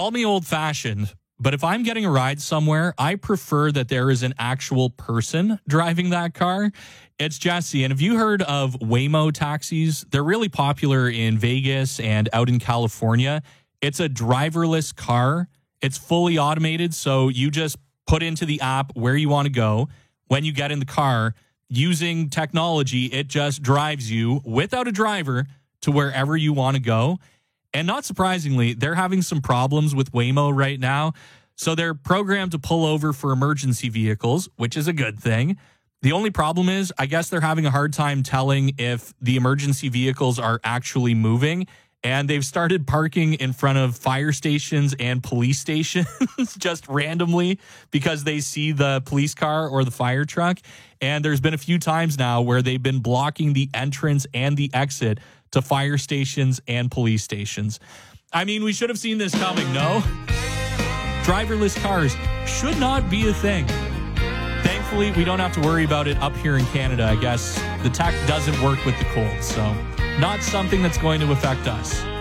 Call me old-fashioned, but if I'm getting a ride somewhere, I prefer that there is an actual person driving that car. It's Jesse, and have you heard of Waymo taxis? They're really popular in Vegas and out in California. It's a driverless car. It's fully automated, so you just put into the app where you want to go. When you get in the car, using technology, it just drives you without a driver to wherever you want to go. And not surprisingly, they're having some problems with Waymo right now. So they're programmed to pull over for emergency vehicles, which is a good thing. The only problem is, I guess they're having a hard time telling if the emergency vehicles are actually moving. And they've started parking in front of fire stations and police stations just randomly because they see the police car or the fire truck. And there's been a few times now where they've been blocking the entrance and the exit to fire stations and police stations. I mean, we should have seen this coming, no? Driverless cars should not be a thing. Thankfully, we don't have to worry about it up here in Canada. I guess the tech doesn't work with the cold, so not something that's going to affect us.